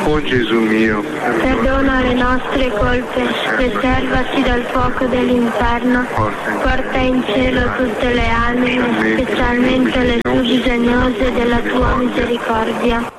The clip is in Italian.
O Gesù mio, perdona le nostre colpe, preservaci dal fuoco dell'inferno, porta in cielo tutte le anime, specialmente le più bisognose della tua misericordia.